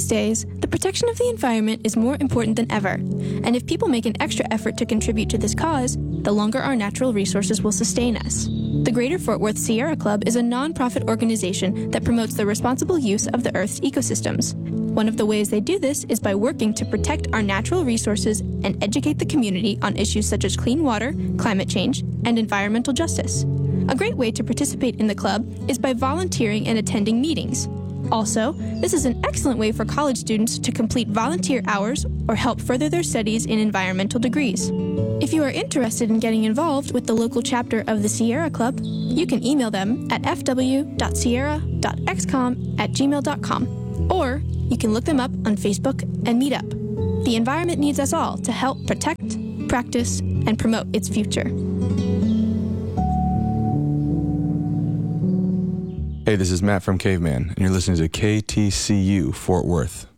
days, the protection of the environment is more important than ever, and if people make an extra effort to contribute to this cause, the longer our natural resources will sustain us. The Greater Fort Worth Sierra Club is a non-profit organization that promotes the responsible use of the Earth's ecosystems. One of the ways they do this is by working to protect our natural resources and educate the community on issues such as clean water, climate change, and environmental justice. A great way to participate in the club is by volunteering and attending meetings. Also, this is an excellent way for college students to complete volunteer hours or help further their studies in environmental degrees. If you are interested in getting involved with the local chapter of the Sierra Club, you can email them at fw.sierra.xcom@gmail.com, or you can look them up on Facebook and Meetup. The environment needs us all to help protect, practice, and promote its future. Hey, this is Matt from Caveman, and you're listening to KTCU Fort Worth.